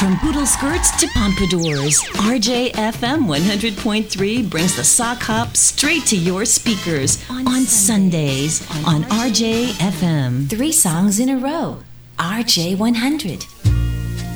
From poodle skirts to pompadours, RJFM 100.3 brings the sock hop straight to your speakers on Sundays on RJFM. 3 songs in a row. RJ100.